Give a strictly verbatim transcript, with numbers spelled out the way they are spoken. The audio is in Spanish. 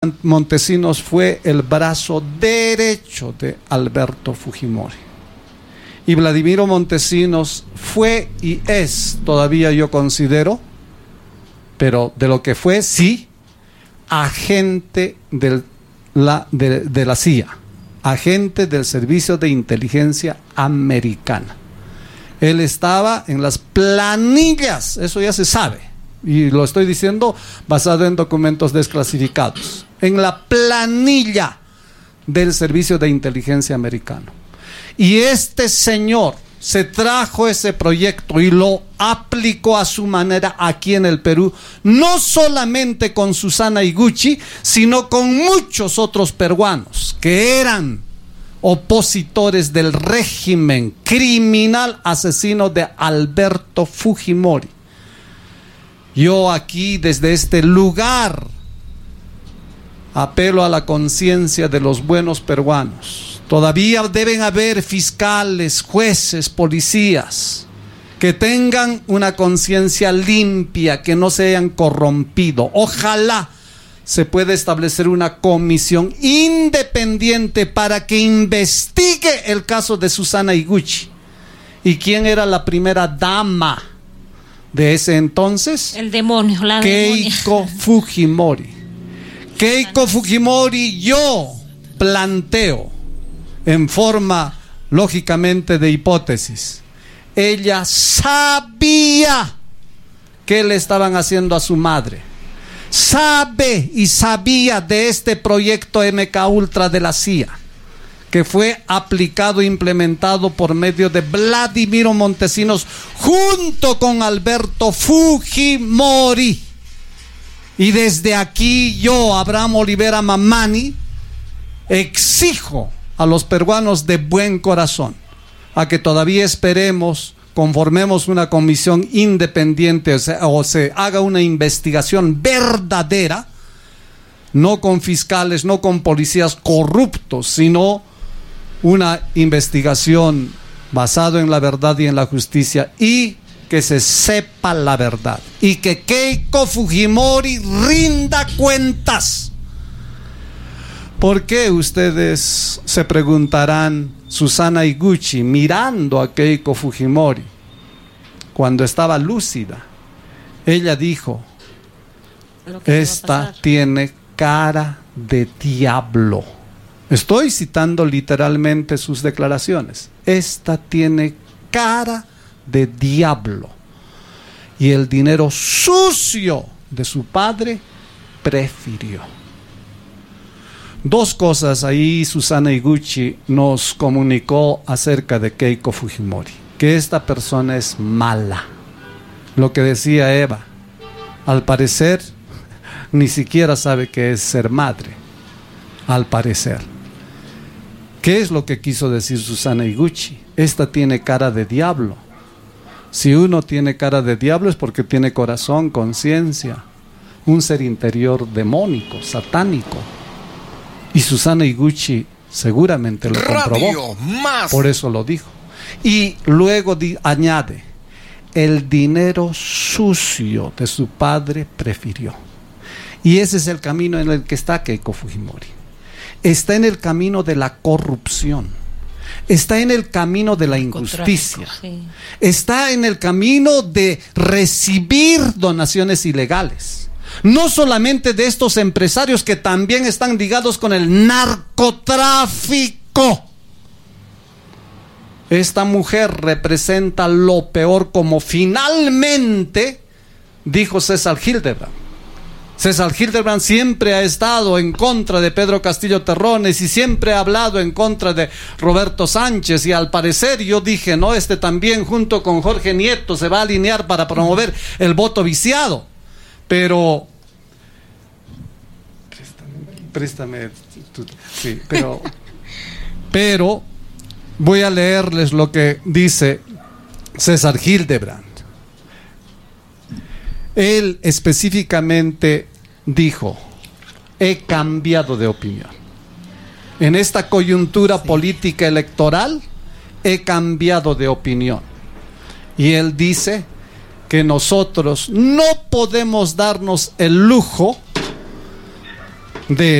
Montesinos fue el brazo derecho de Alberto Fujimori. Y Vladimiro Montesinos fue y es, todavía yo considero, pero de lo que fue, sí, agente del, la, de, de la C I A, agente del Servicio de Inteligencia Americana. Él estaba en las planillas, eso ya se sabe, y lo estoy diciendo basado en documentos desclasificados, en la planilla del Servicio de Inteligencia Americano. Y este señor se trajo ese proyecto y lo aplicó a su manera aquí en el Perú, no solamente con Susana Higuchi, sino con muchos otros peruanos que eran opositores del régimen criminal asesino de Alberto Fujimori. Yo aquí desde este lugar apelo a la conciencia de los buenos peruanos. Todavía deben haber fiscales, jueces, policías que tengan una conciencia limpia, que no se hayan corrompido. Ojalá se pueda establecer una comisión independiente para que investigue el caso de Susana Higuchi. ¿Y quién era la primera dama de ese entonces? El demonio, la Keiko demonia. Fujimori. Keiko Fujimori, yo planteo en forma lógicamente de hipótesis, ella sabía qué le estaban haciendo a su madre, sabe y sabía de este proyecto M K Ultra de la C I A, que fue aplicado e implementado por medio de Vladimiro Montesinos junto con Alberto Fujimori. Y desde aquí yo, Abraham Olivera Mamani, exijo a los peruanos de buen corazón a que todavía esperemos, conformemos una comisión independiente, o, sea, o se haga una investigación verdadera, no con fiscales, no con policías corruptos, sino una investigación basada en la verdad y en la justicia, y que se sepa la verdad, y que Keiko Fujimori rinda cuentas. ¿Por qué ustedes se preguntarán, Susana Higuchi mirando a Keiko Fujimori cuando estaba lúcida? Ella dijo, esta tiene cara de diablo. Estoy citando literalmente sus declaraciones. Esta tiene cara de diablo. Y el dinero sucio de su padre prefirió. Dos cosas ahí Susana Higuchi nos comunicó acerca de Keiko Fujimori: que esta persona es mala. Lo que decía Eva, al parecer ni siquiera sabe qué es ser madre, al parecer. ¿Qué es lo que quiso decir Susana Higuchi? Esta tiene cara de diablo. Si uno tiene cara de diablo es porque tiene corazón, conciencia, un ser interior demónico, satánico. Y Susana Higuchi seguramente lo comprobó, por eso lo dijo. Y luego di, añade, el dinero sucio de su padre prefirió. Y ese es el camino en el que está Keiko Fujimori. Está en el camino de la corrupción, está en el camino de la injusticia, sí. Está en el camino de recibir donaciones ilegales. No solamente de estos empresarios que también están ligados con el narcotráfico. Esta mujer representa lo peor, como finalmente dijo César Hildebrand. César Hildebrand siempre ha estado en contra de Pedro Castillo Terrones y siempre ha hablado en contra de Roberto Sánchez, y al parecer yo dije, no, este también junto con Jorge Nieto se va a alinear para promover el voto viciado. Pero préstame, tu, sí, pero pero voy a leerles lo que dice César Hildebrand. Él específicamente dijo, he cambiado de opinión. En esta coyuntura sí. política electoral, he cambiado de opinión. Y él dice que nosotros no podemos darnos el lujo de